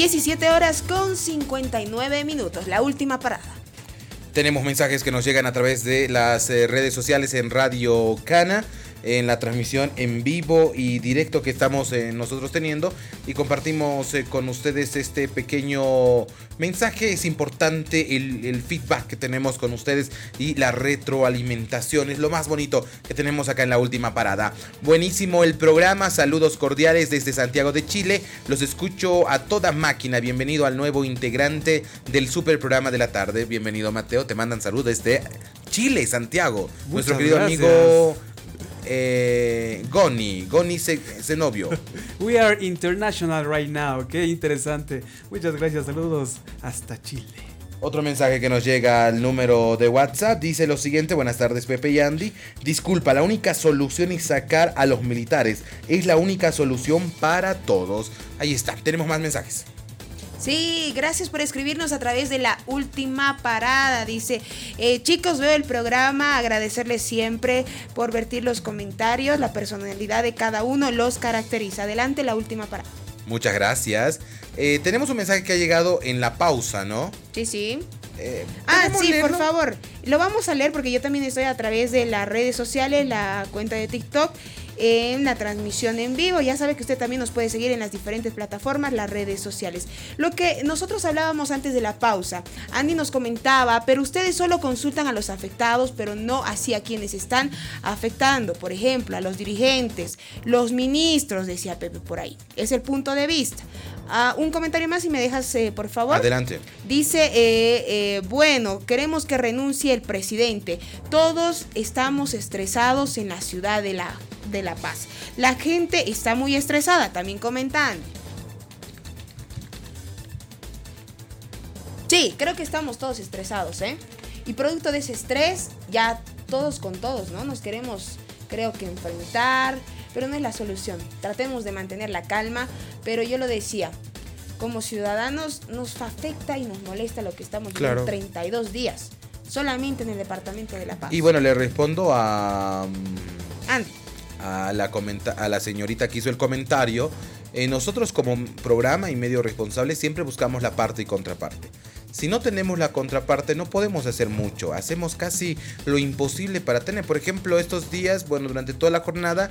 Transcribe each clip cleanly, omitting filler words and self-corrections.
17 horas con 59 minutos, la última parada. Tenemos mensajes que nos llegan a través de las redes sociales en Radio Cana, en la transmisión en vivo y directo que estamos nosotros teniendo, y compartimos con ustedes este pequeño mensaje. Es importante el feedback que tenemos con ustedes y la retroalimentación, es lo más bonito que tenemos acá en la última parada. Buenísimo el programa, saludos cordiales desde Santiago de Chile, los escucho a toda máquina. Bienvenido al nuevo integrante del super programa de la tarde. Bienvenido, Mateo, te mandan saludos desde Chile, Santiago. Muchas nuestro querido gracias. amigo Goni Zenobio. We are international right now. Qué interesante. Muchas gracias, saludos hasta Chile. Otro mensaje que nos llega al número de WhatsApp dice lo siguiente: buenas tardes, Pepe y Andy. Disculpa, la única solución es sacar a los militares. Es la única solución para todos. Ahí está, tenemos más mensajes. Sí, gracias por escribirnos a través de la última parada. Dice, chicos, veo el programa, agradecerles siempre por vertir los comentarios. La personalidad de cada uno los caracteriza. Adelante, la última parada. Muchas gracias. Tenemos un mensaje que ha llegado en la pausa, ¿no? Sí, sí. ¿Podemos Sí, leerlo? por favor. Lo vamos a leer porque yo también estoy a través de las redes sociales, la cuenta de TikTok, en la transmisión en vivo. Ya sabe que usted también nos puede seguir en las diferentes plataformas, las redes sociales. Lo que nosotros hablábamos antes de la pausa, Andy nos comentaba, pero ustedes solo consultan a los afectados, pero no así a quienes están afectando. Por ejemplo, a los dirigentes, los ministros, decía Pepe por ahí. Es el punto de vista. Un comentario más, si me dejas, por favor. Adelante. Dice, bueno, queremos que renuncie el presidente. Todos estamos estresados en la ciudad de La Paz. La gente está muy estresada, también comentan. Sí, creo que estamos todos estresados, ¿eh? Y producto de ese estrés, ya todos con todos, ¿no? Nos queremos, creo que, enfrentar, pero no es la solución. Tratemos de mantener la calma, pero yo lo decía, como ciudadanos nos afecta y nos molesta lo que estamos viviendo. Claro. 32 días, solamente en el departamento de La Paz. Y bueno, le respondo a Andy. a la señorita que hizo el comentario. Nosotros como programa y medio responsable siempre buscamos la parte y contraparte. Si no tenemos la contraparte no podemos hacer mucho, hacemos casi lo imposible para tener. Por ejemplo, estos días, bueno, durante toda la jornada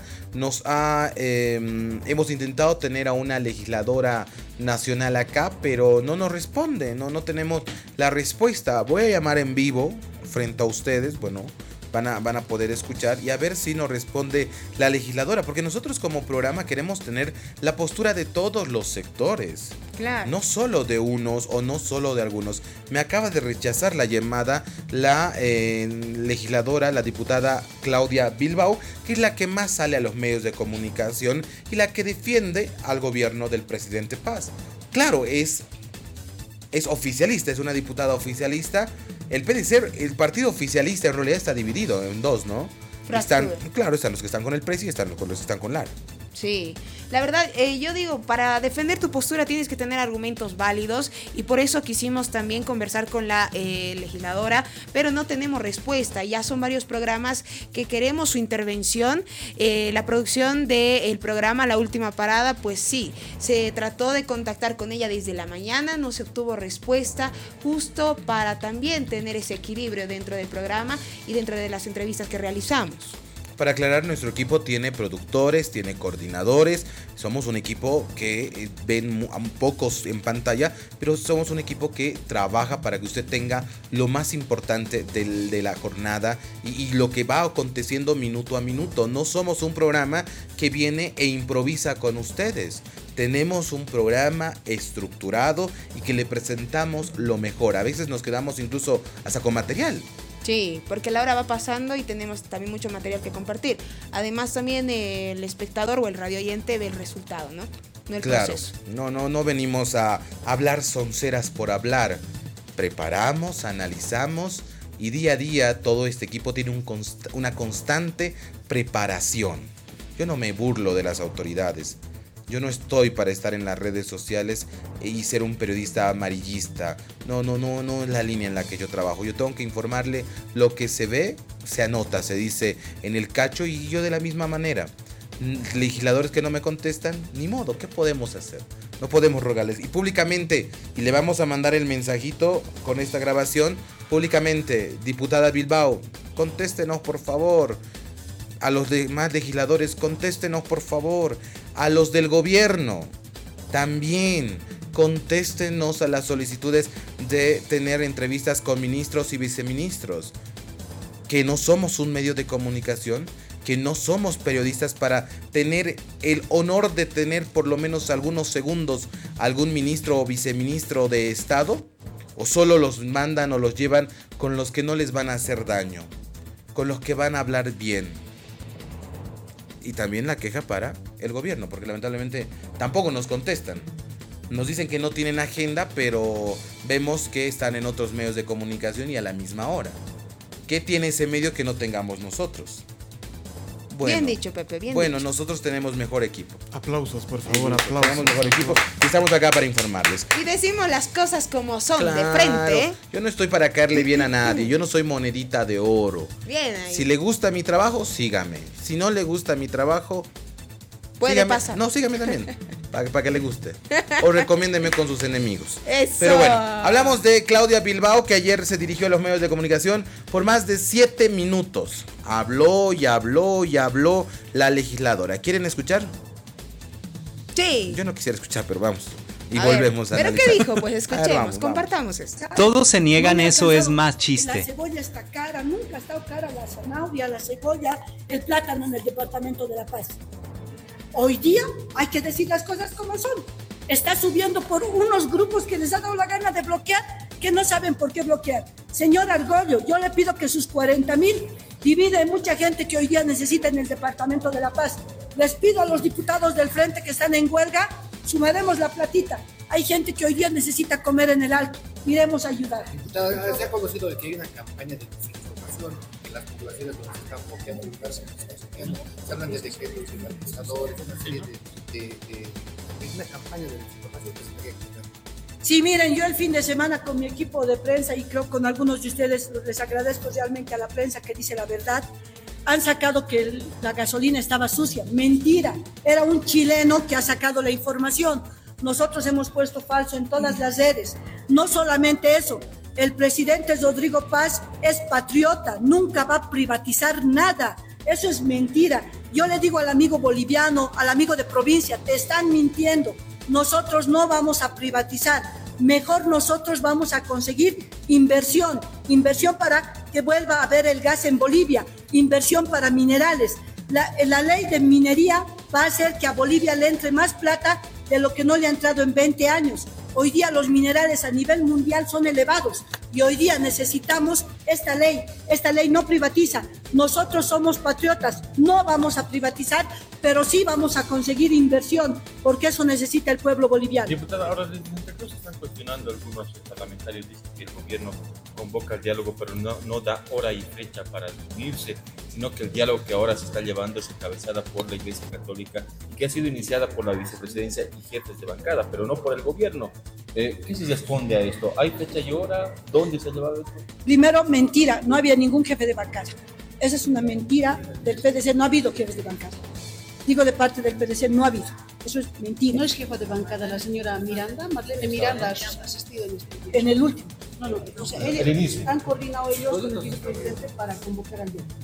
hemos intentado tener a una legisladora nacional acá, pero no nos responde, no tenemos la respuesta. Voy a llamar en vivo frente a ustedes, bueno, van a poder escuchar y a ver si nos responde la legisladora, porque nosotros como programa queremos tener la postura de todos los sectores. Claro. No solo de unos o no solo de algunos. Me acaba de rechazar la llamada la legisladora, la diputada Claudia Bilbao, que es la que más sale a los medios de comunicación y la que defiende al gobierno del presidente Paz. Claro, es oficialista, es una diputada oficialista. El PDC, el partido oficialista, en realidad está dividido en dos, ¿no? Están los que están con el PRES y están los que están con Lara. Sí, la verdad, yo digo, para defender tu postura tienes que tener argumentos válidos y por eso quisimos también conversar con la legisladora, pero no tenemos respuesta. Ya son varios programas que queremos su intervención. La producción del programa La Última Parada, pues sí, se trató de contactar con ella desde la mañana, no se obtuvo respuesta, justo para también tener ese equilibrio dentro del programa y dentro de las entrevistas que realizamos. Para aclarar, nuestro equipo tiene productores, tiene coordinadores. Somos un equipo que ven pocos en pantalla, pero somos un equipo que trabaja para que usted tenga lo más importante de la jornada y lo que va aconteciendo minuto a minuto. No somos un programa que viene e improvisa con ustedes. Tenemos un programa estructurado y que le presentamos lo mejor. A veces nos quedamos incluso hasta con material. Sí, porque la hora va pasando y tenemos también mucho material que compartir. Además también el espectador o el radio oyente ve el resultado, ¿no? No el proceso. No venimos a hablar sonceras por hablar. Preparamos, analizamos y día a día todo este equipo tiene una constante preparación. Yo no me burlo de las autoridades. Yo no estoy para estar en las redes sociales y ser un periodista amarillista. No es la línea en la que yo trabajo. Yo tengo que informarle lo que se ve, se anota, se dice en el cacho y yo de la misma manera. Legisladores que no me contestan, ni modo, ¿qué podemos hacer? No podemos rogarles. Y públicamente, y le vamos a mandar el mensajito con esta grabación, públicamente, diputada Bilbao, contéstenos por favor. A los demás legisladores, contéstenos por favor. A los del gobierno, también contéstenos a las solicitudes de tener entrevistas con ministros y viceministros. Que no somos un medio de comunicación, que no somos periodistas para tener el honor de tener por lo menos algunos segundos algún ministro o viceministro de Estado, o solo los mandan o los llevan con los que no les van a hacer daño, con los que van a hablar bien. Y también la queja para el gobierno, porque lamentablemente tampoco nos contestan. Nos dicen que no tienen agenda, pero vemos que están en otros medios de comunicación y a la misma hora. ¿Qué tiene ese medio que no tengamos nosotros? Bueno, bien dicho, Pepe, bien bueno, dicho. nosotros tenemos mejor equipo. Aplausos, por favor, aplausos. Tenemos mejor equipo y estamos acá para informarles. Y decimos las cosas como son, Claro, de frente, ¿eh? Yo no estoy para caerle bien a nadie. Yo no soy monedita de oro. Bien ahí. Si le gusta mi trabajo, sígame. Si no le gusta mi trabajo, Puede sígame. pasar. No, sígame también. Para que le guste. O recomiéndeme con sus enemigos. Eso. Pero bueno, hablamos de Claudia Bilbao, que ayer se dirigió a los medios de comunicación por más de 7 minutos. Habló y habló y habló la legisladora. ¿Quieren escuchar? Sí. Yo no quisiera escuchar, pero vamos. Y A volvemos ver, a ¿pero qué analizar. dijo? Pues A ver, escuchemos, vamos. compartamos esto. Todos se niegan, No me ha eso es alcanzado. más La chiste. cebolla está cara, nunca ha estado cara la zanahoria, la cebolla, el plátano en el departamento de La Paz. Hoy día hay que decir las cosas como son. Está subiendo por unos grupos que les ha dado la gana de bloquear, que no saben por qué bloquear. Señor Argollo, yo le pido que sus 40,000 divide en mucha gente que hoy día necesita en el departamento de La Paz. Les pido a los diputados del frente que están en huelga, sumaremos la platita. Hay gente que hoy día necesita comer en el alto. Iremos a ayudar. Diputada, se ha conocido de que hay una campaña de desinformación en las poblaciones donde se están bloqueando lugares en Estados Unidos. Se hablan de decretos, de organizadores, una serie de una campaña de desinformación que se estaría quitando. Sí, miren, yo el fin de semana con mi equipo de prensa y creo con algunos de ustedes les agradezco realmente a la prensa que dice la verdad. Han sacado que la gasolina estaba sucia. Mentira, era un chileno que ha sacado la información. Nosotros hemos puesto falso en todas las redes. No solamente eso, el presidente Rodrigo Paz es patriota, nunca va a privatizar nada. Eso es mentira. Yo le digo al amigo boliviano, al amigo de provincia, te están mintiendo. Nosotros no vamos a privatizar. Mejor nosotros vamos a conseguir inversión para que vuelva a haber el gas en Bolivia, inversión para minerales. La ley de minería va a hacer que a Bolivia le entre más plata de lo que no le ha entrado en 20 años. Hoy día los minerales a nivel mundial son elevados y hoy día necesitamos esta ley. Esta ley no privatiza. Nosotros somos patriotas, no vamos a privatizar, pero sí vamos a conseguir inversión, porque eso necesita el pueblo boliviano. Diputada, ahora desde Santa Cruz están cuestionando algunos parlamentarios, dicen que el gobierno convoca el diálogo, pero no da hora y fecha para unirse, sino que el diálogo que ahora se está llevando es encabezada por la Iglesia Católica y que ha sido iniciada por la vicepresidencia y jefes de bancada, pero no por el gobierno. ¿Qué se responde a esto? ¿Hay fecha y hora? ¿Dónde se ha llevado esto? Primero, mentira, no había ningún jefe de bancada. Esa es una mentira del PDC, no ha habido jefes de bancada. Digo de parte del PDC, no ha habido. Eso es mentira. ¿No es jefa de bancada la señora Miranda? Marlene Miranda ha asistido en este. En el último. No, o sea, El inicio. Han coordinado ellos con el vicepresidente para convocar al diálogo.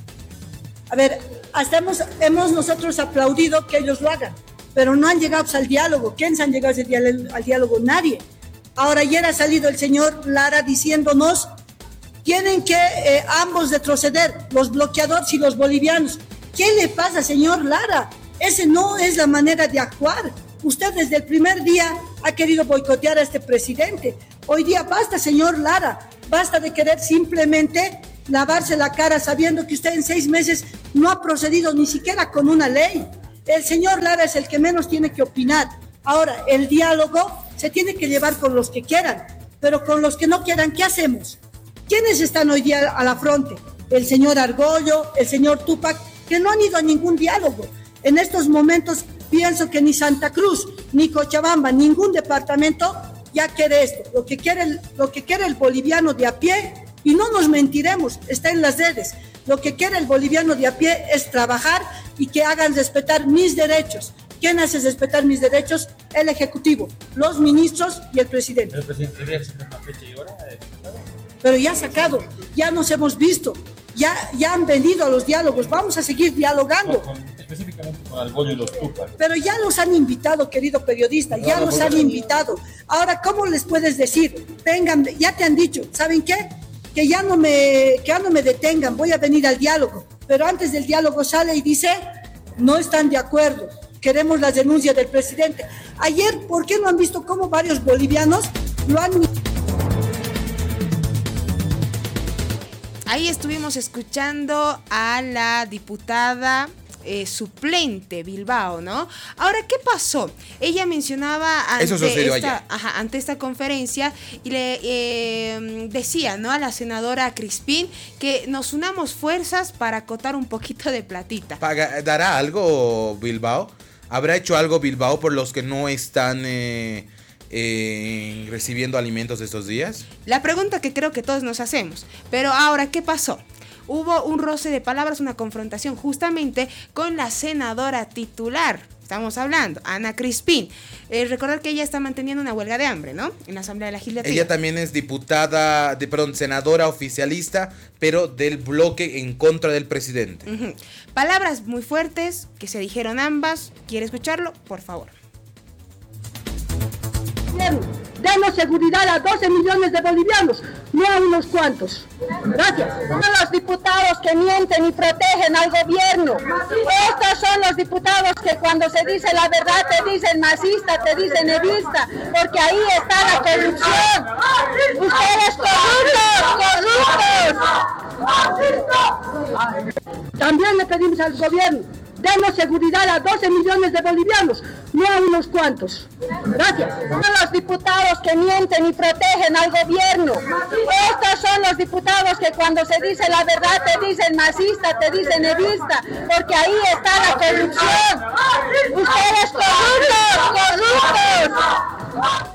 A ver, hasta hemos nosotros aplaudido que ellos lo hagan, pero no han llegado al diálogo. ¿Quiénes han llegado al diálogo? Nadie. Ahora ayer ha salido el señor Lara diciéndonos tienen que ambos retroceder, los bloqueadores y los bolivianos. ¿Qué le pasa, señor Lara? Esa no es la manera de actuar. Usted desde el primer día ha querido boicotear a este presidente. Hoy día basta, señor Lara, basta de querer simplemente lavarse la cara sabiendo que usted en 6 meses no ha procedido ni siquiera con una ley. El señor Lara es el que menos tiene que opinar. Ahora, el diálogo se tiene que llevar con los que quieran, pero con los que no quieran, ¿qué hacemos? ¿Quiénes están hoy día a la fronte? El señor Argollo, el señor Tupac, que no han ido a ningún diálogo. En estos momentos pienso que ni Santa Cruz, ni Cochabamba, ningún departamento ya quiere esto. Lo que quiere el boliviano de a pie, y no nos mentiremos, está en las redes. Lo que quiere el boliviano de a pie es trabajar y que hagan respetar mis derechos. ¿Quién hace respetar mis derechos? el Ejecutivo, los ministros y el presidente. El presidente debería ser una fecha y hora. Pero ya ha sacado, ya nos hemos visto, ya han venido a los diálogos, vamos a seguir dialogando. Específicamente con Albollo y los Tupas. Pero ya los han invitado, querido periodista, ya los han invitado. Ahora, ¿cómo les puedes decir? Vengan, ya te han dicho, ¿saben qué? Que ya no me detengan, voy a venir al diálogo. Pero antes del diálogo sale y dice, no están de acuerdo, queremos la denuncia del presidente. Ayer, ¿por qué no han visto cómo varios bolivianos lo han... Ahí estuvimos escuchando a la diputada suplente Bilbao, ¿no? Ahora, ¿qué pasó? Ella mencionaba ante esta conferencia y le decía, ¿no?, a la senadora Crispín que nos unamos fuerzas para acotar un poquito de platita. ¿Dará algo Bilbao? ¿Habrá hecho algo Bilbao por los que no están recibiendo alimentos estos días? La pregunta que creo que todos nos hacemos. Pero ahora, ¿qué pasó? Hubo un roce de palabras, una confrontación justamente con la senadora titular. Estamos hablando, Ana Crispín. Recordar que ella está manteniendo una huelga de hambre, ¿no? En la Asamblea Legislativa. Ella también es senadora oficialista, pero del bloque en contra del presidente. Uh-huh. Palabras muy fuertes que se dijeron ambas. ¿Quiere escucharlo? Por favor. Denos seguridad a 12 millones de bolivianos, no a unos cuantos. Gracias. Son los diputados que mienten y protegen al gobierno. Estos son los diputados que cuando se dice la verdad te dicen masista, te dicen evista, porque ahí está la corrupción. Ustedes corruptos. También le pedimos al gobierno, denos seguridad a 12 millones de bolivianos, no a unos cuantos. Gracias. Son los diputados que mienten y protegen al gobierno. Estos son los diputados que cuando se dice la verdad te dicen masista, te dicen evista, porque ahí está la corrupción. Ustedes corruptos.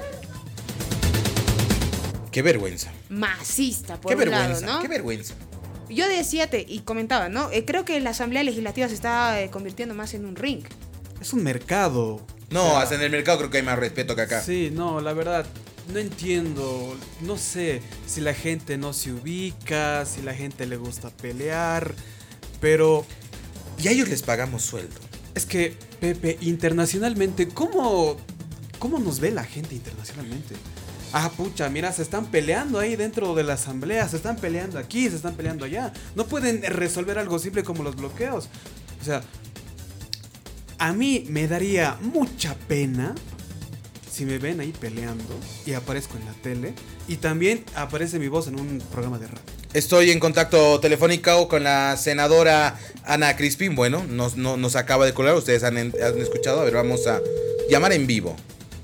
Qué vergüenza. Masista, por qué un vergüenza, lado, ¿no? Qué vergüenza. Yo decía y comentaba, ¿no? Creo que la Asamblea Legislativa se está convirtiendo más en un ring. Es un mercado. No, hasta en el mercado creo que hay más respeto que acá. Sí, no, la verdad, no entiendo. No sé si la gente no se ubica, si la gente le gusta pelear, pero... Y a ellos les pagamos sueldo. Es que, Pepe, internacionalmente, ¿cómo nos ve la gente internacionalmente? Ah, pucha, mira, se están peleando ahí dentro de la asamblea, se están peleando aquí, se están peleando allá. No pueden resolver algo simple como los bloqueos. O sea, a mí me daría mucha pena si me ven ahí peleando y aparezco en la tele y también aparece mi voz en un programa de radio. Estoy en contacto telefónico con la senadora Ana Crispín. Bueno, nos acaba de colgar, ustedes han escuchado. A ver, vamos a llamar en vivo.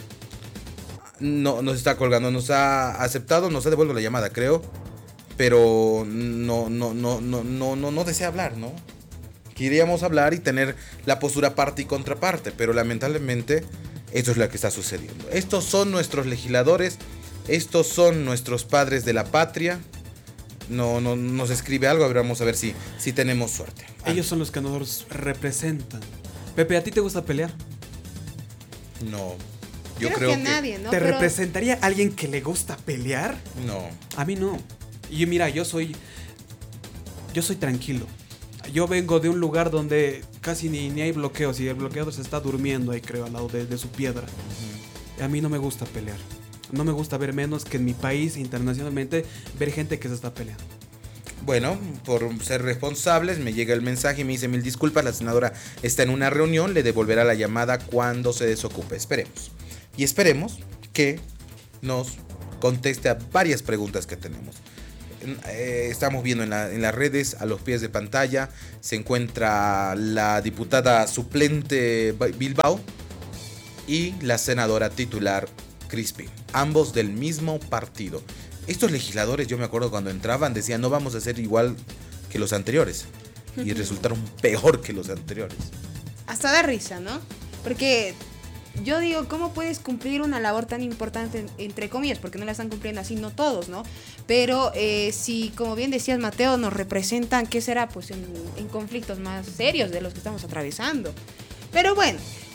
No, nos está colgando, nos ha aceptado, nos ha devuelto la llamada, creo. Pero no desea hablar, ¿no? Queríamos hablar y tener la postura parte y contraparte, pero lamentablemente esto es lo que está sucediendo. Estos son nuestros legisladores, estos son nuestros padres de la patria. No nos escribe algo, a ver, vamos a ver si tenemos suerte. Ellos son los que nos representan. Pepe, ¿a ti te gusta pelear? No. Yo creo que nadie, ¿no? ¿Te representaría alguien que le gusta pelear? No. A mí no. Y mira, yo soy tranquilo. Yo vengo de un lugar donde casi ni hay bloqueos y el bloqueador se está durmiendo ahí, creo, al lado de su piedra. Uh-huh. A mí no me gusta pelear. No me gusta ver menos que en mi país, internacionalmente, ver gente que se está peleando. Bueno, por ser responsables, me llega el mensaje y me dice: 1000 disculpas, la senadora está en una reunión, le devolverá la llamada cuando se desocupe. Esperemos. Y esperemos que nos conteste a varias preguntas que tenemos. Estamos viendo en las redes, a los pies de pantalla, se encuentra la diputada suplente Bilbao y la senadora titular Crispín, ambos del mismo partido. Estos legisladores, yo me acuerdo cuando entraban, decían: no vamos a ser igual que los anteriores. Y resultaron peor que los anteriores. Hasta da risa, ¿no? Porque yo digo, ¿cómo puedes cumplir una labor tan importante, entre comillas? Porque no la están cumpliendo así, no todos, ¿no? Pero si, como bien decías, Mateo, nos representan, ¿qué será? Pues en conflictos más serios de los que estamos atravesando. Pero bueno,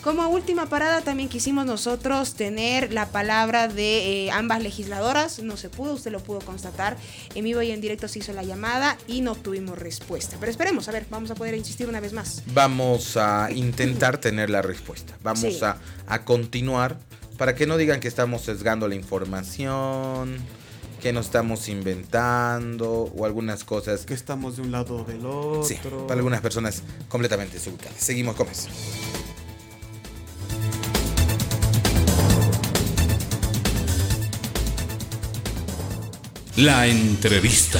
Como última parada también quisimos nosotros tener la palabra de ambas legisladoras. No se pudo, usted lo pudo constatar. En vivo y en directo se hizo la llamada y no obtuvimos respuesta. Pero esperemos, a ver, vamos a poder insistir una vez más. Vamos a intentar tener la respuesta. Vamos Sí. a continuar para que no digan que estamos sesgando la información, que nos estamos inventando o algunas cosas. Que estamos de un lado o del otro. Sí, para algunas personas completamente equivocadas. Seguimos con eso. La entrevista.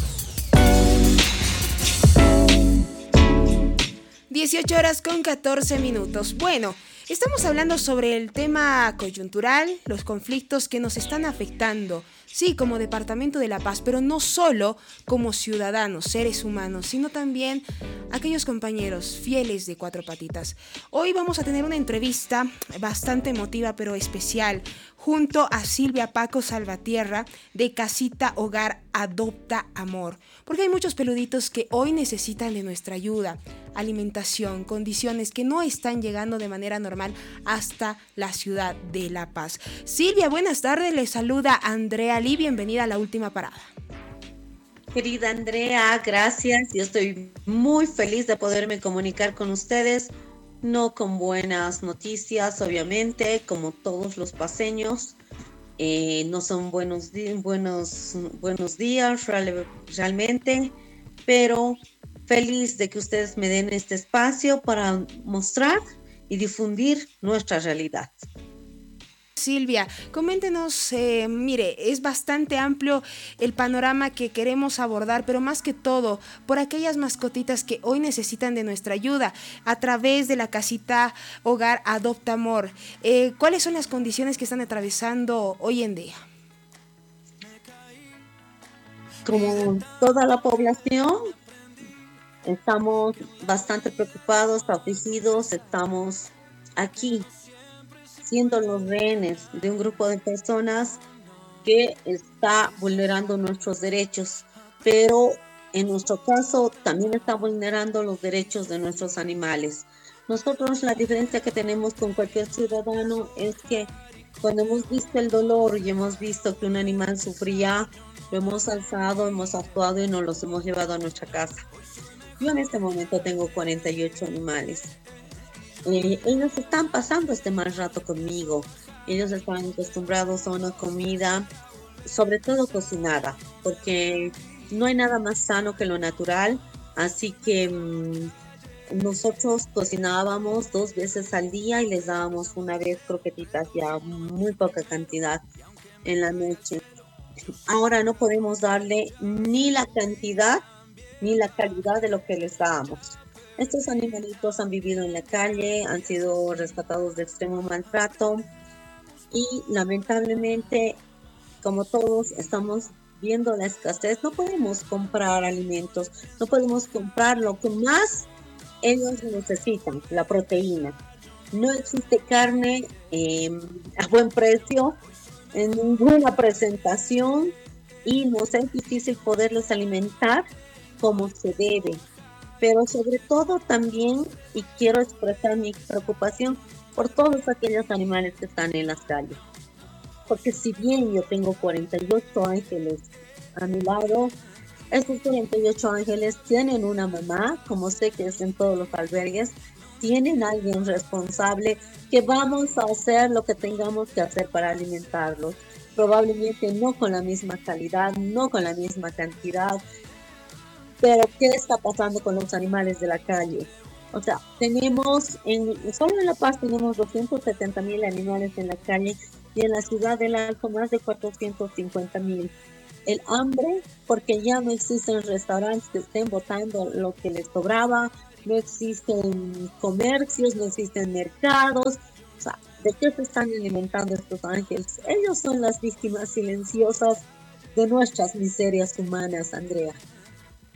18:14. Bueno, estamos hablando sobre el tema coyuntural, los conflictos que nos están afectando, sí, como Departamento de La Paz, pero no solo como ciudadanos, seres humanos, sino también aquellos compañeros fieles de Cuatro Patitas. Hoy vamos a tener una entrevista bastante emotiva, pero especial, junto a Silvia Paco Salvatierra de Casita Hogar Adopta Amor, porque hay muchos peluditos que hoy necesitan de nuestra ayuda, alimentación, condiciones que no están llegando de manera normal hasta la ciudad de La Paz. Silvia, buenas tardes, les saluda Andrea Lee, bienvenida a La Última Parada. Querida Andrea, gracias. Yo estoy muy feliz de poderme comunicar con ustedes, no con buenas noticias, obviamente, como todos los paseños. No son buenos días realmente, pero feliz de que ustedes me den este espacio para mostrar y difundir nuestra realidad. Silvia, coméntenos, mire, es bastante amplio el panorama que queremos abordar, pero más que todo, por aquellas mascotitas que hoy necesitan de nuestra ayuda, a través de la Casita Hogar Adopta Amor. ¿Cuáles son las condiciones que están atravesando hoy en día? Como toda la población, estamos bastante preocupados, afligidos, estamos aquí siendo los rehenes de un grupo de personas que está vulnerando nuestros derechos, pero en nuestro caso también está vulnerando los derechos de nuestros animales. Nosotros la diferencia que tenemos con cualquier ciudadano es que cuando hemos visto el dolor y hemos visto que un animal sufría, lo hemos alzado, hemos actuado y nos los hemos llevado a nuestra casa. Yo en este momento tengo 48 animales. Ellos están pasando este mal rato conmigo. Ellos están acostumbrados a una comida, sobre todo cocinada, porque no hay nada más sano que lo natural. Así que nosotros cocinábamos 2 veces al día y les dábamos una vez croquetitas, ya muy poca cantidad en la noche. Ahora no podemos darle ni la cantidad ni la calidad de lo que les dábamos. Estos animalitos han vivido en la calle, han sido rescatados de extremo maltrato y lamentablemente, como todos estamos viendo la escasez, no podemos comprar alimentos, no podemos comprar lo que más ellos necesitan, la proteína. No existe carne a buen precio, en ninguna presentación, y nos es difícil poderlos alimentar como se debe. Pero sobre todo también, y quiero expresar mi preocupación por todos aquellos animales que están en las calles. Porque si bien yo tengo 48 ángeles a mi lado, estos 48 ángeles tienen una mamá, como sé que es en todos los albergues, tienen alguien responsable que vamos a hacer lo que tengamos que hacer para alimentarlos. Probablemente no con la misma calidad, no con la misma cantidad. Pero, ¿qué está pasando con los animales de la calle? O sea, solo en La Paz tenemos 270,000 animales en la calle y en la ciudad del Alto más de 450,000. El hambre, porque ya no existen restaurantes que estén botando lo que les sobraba, no existen comercios, no existen mercados. O sea, ¿de qué se están alimentando estos ángeles? Ellos son las víctimas silenciosas de nuestras miserias humanas, Andrea.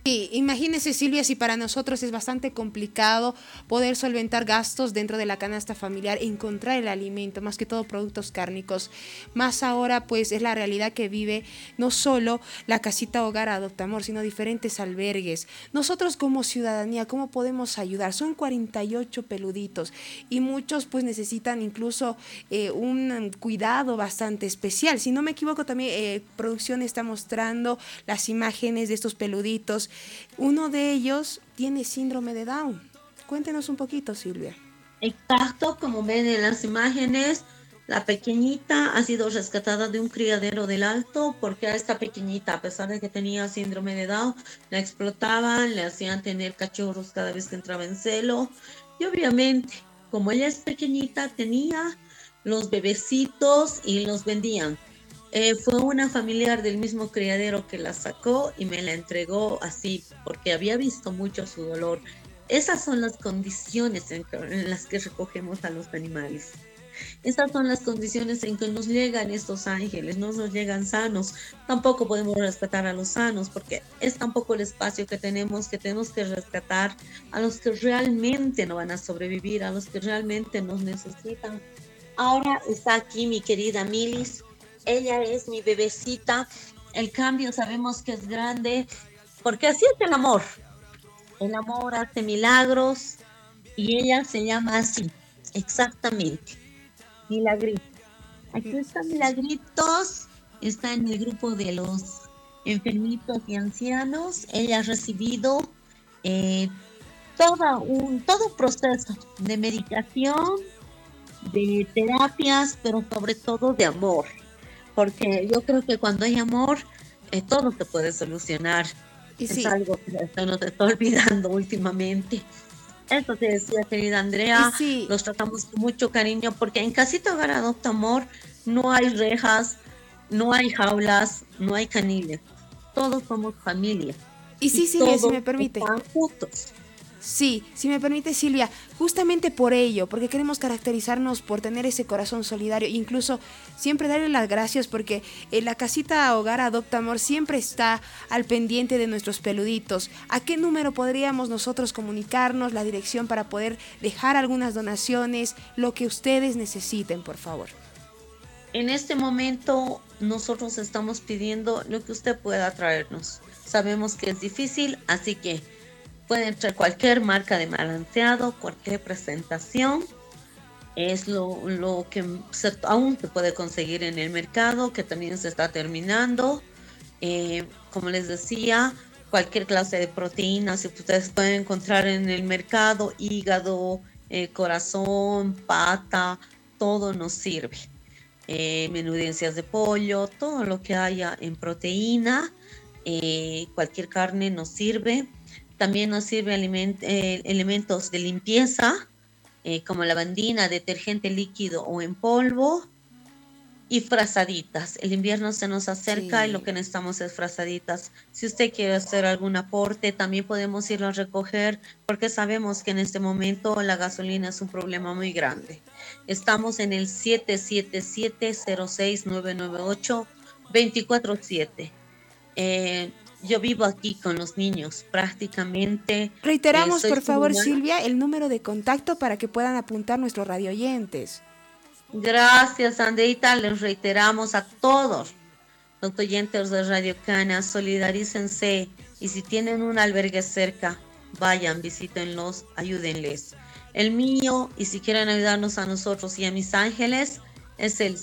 Sí, imagínese Silvia, si para nosotros es bastante complicado poder solventar gastos dentro de la canasta familiar, encontrar el alimento, más que todo productos cárnicos, más ahora pues es la realidad que vive no solo la casita hogar Adopta Amor, sino diferentes albergues. Nosotros como ciudadanía, ¿cómo podemos ayudar? Son 48 peluditos y muchos pues necesitan incluso un cuidado bastante especial. Si no me equivoco también producción está mostrando las imágenes de estos peluditos. Uno de ellos tiene síndrome de Down. Cuéntenos un poquito, Silvia. Exacto, como ven en las imágenes, la pequeñita ha sido rescatada de un criadero del Alto, porque a esta pequeñita, a pesar de que tenía síndrome de Down, la explotaban, le hacían tener cachorros cada vez que entraba en celo. Y obviamente, como ella es pequeñita, tenía los bebecitos y los vendían. Fue una familiar del mismo criadero que la sacó y me la entregó así, porque había visto mucho su dolor. Esas son las condiciones en las que recogemos a los animales. Esas son las condiciones en que nos llegan estos ángeles, no nos llegan sanos. Tampoco podemos rescatar a los sanos, porque es tampoco el espacio que tenemos que rescatar a los que realmente no van a sobrevivir, a los que realmente nos necesitan. Ahora está aquí mi querida Milis. Ella es mi bebecita. El cambio sabemos que es grande, porque así es el amor. El amor hace milagros y ella se llama así, exactamente, Milagrito. Aquí está Milagritos, está en el grupo de los enfermitos y ancianos. Ella ha recibido todo un proceso de medicación, de terapias, pero sobre todo de amor. Porque yo creo que cuando hay amor, todo se puede solucionar. Y sí. Es algo que se nos está olvidando últimamente. Eso te decía, querida Andrea, sí. Los tratamos con mucho cariño, porque en Casita Hogar Adopta Amor no hay rejas, no hay jaulas, no hay caniles. Todos somos familia. Y sí, Silvia, si me permite. Están juntos. Sí, si me permite, Silvia, justamente por ello, porque queremos caracterizarnos por tener ese corazón solidario, incluso siempre darle las gracias, porque la Casita Hogar Adopta Amor siempre está al pendiente de nuestros peluditos. ¿A qué número podríamos nosotros comunicarnos, la dirección para poder dejar algunas donaciones, lo que ustedes necesiten, por favor? En este momento nosotros estamos pidiendo lo que usted pueda traernos. Sabemos que es difícil, así que pueden traer cualquier marca de balanceado, cualquier presentación. Es lo que aún se puede conseguir en el mercado, que también se está terminando. Como les decía, cualquier clase de proteínas que ustedes pueden encontrar en el mercado, hígado, corazón, pata, todo nos sirve. Menudencias de pollo, todo lo que haya en proteína, cualquier carne nos sirve. También nos sirve elementos de limpieza, como lavandina, detergente líquido o en polvo, y frazaditas. El invierno se nos acerca, sí, y lo que necesitamos es frazaditas. Si usted quiere hacer algún aporte, también podemos irlo a recoger, porque sabemos que en este momento la gasolina es un problema muy grande. Estamos en el 777-06998 24/7. Yo vivo aquí con los niños, prácticamente. Reiteramos, por favor, Silvia, el número de contacto para que puedan apuntar nuestros radioyentes. Gracias, Andreita. Les reiteramos a todos los oyentes de Radio Cana, solidarícense, y si tienen un albergue cerca, vayan, visítenlos, ayúdenles. El mío, y si quieren ayudarnos a nosotros y a mis ángeles, es el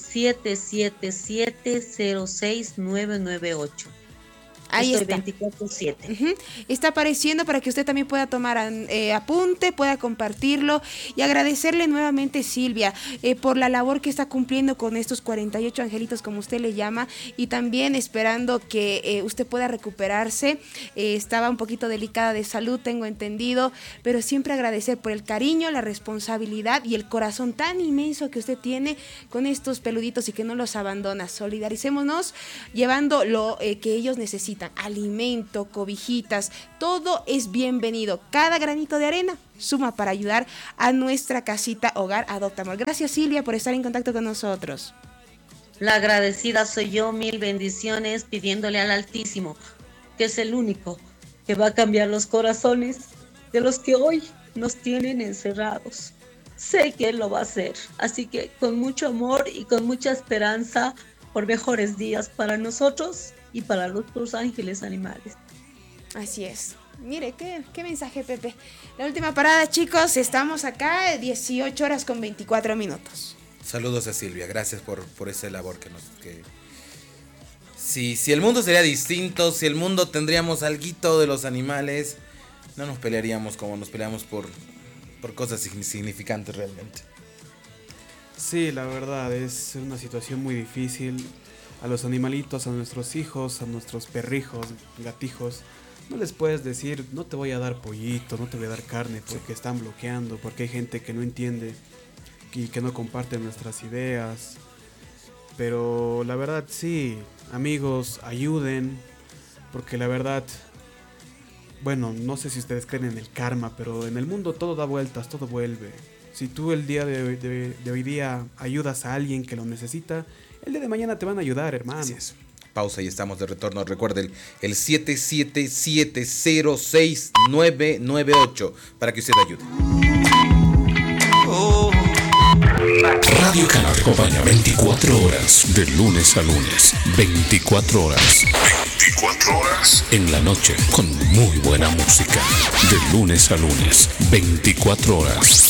777-06998. Ahí está. 24/7. Está apareciendo para que usted también pueda tomar apunte, pueda compartirlo, y agradecerle nuevamente, Silvia, por la labor que está cumpliendo con estos 48 angelitos, como usted le llama, y también esperando que usted pueda recuperarse. Estaba un poquito delicada de salud, tengo entendido, pero siempre agradecer por el cariño, la responsabilidad y el corazón tan inmenso que usted tiene con estos peluditos y que no los abandona. Solidaricémonos llevando lo que ellos necesitan. Alimento, cobijitas, todo es bienvenido. Cada granito de arena suma para ayudar a nuestra Casita Hogar Adopta Amor. Gracias, Silvia, por estar en contacto con nosotros. La agradecida soy yo, mil bendiciones, pidiéndole al Altísimo, que es el único que va a cambiar los corazones de los que hoy nos tienen encerrados. Sé que Él lo va a hacer, así que con mucho amor y con mucha esperanza por mejores días para nosotros y para nuestros ángeles animales. Así es. Mire, qué mensaje, Pepe. La última parada, chicos, estamos acá, 18 horas con 24 minutos. Saludos a Silvia, gracias por esa labor que... Si el mundo sería distinto, si el mundo tendríamos alguito de los animales, no nos pelearíamos como nos peleamos por cosas insignificantes realmente. Sí, la verdad es una situación muy difícil. A los animalitos, a nuestros hijos, a nuestros perrijos, gatijos, no les puedes decir, no te voy a dar pollito, no te voy a dar carne, porque están bloqueando, porque hay gente que no entiende y que no comparte nuestras ideas. Pero la verdad sí, amigos, ayuden, porque la verdad, bueno, no sé si ustedes creen en el karma, pero en el mundo todo da vueltas, todo vuelve. Si tú el día de hoy día ayudas a alguien que lo necesita, el día de mañana te van a ayudar, hermano. Así es. Pausa y estamos de retorno. Recuerden el 77706998 para que usted ayude. Radio Cana te acompaña 24 horas, de lunes a lunes. 24 horas. 24 horas. En la noche, con muy buena música. De lunes a lunes. 24 horas.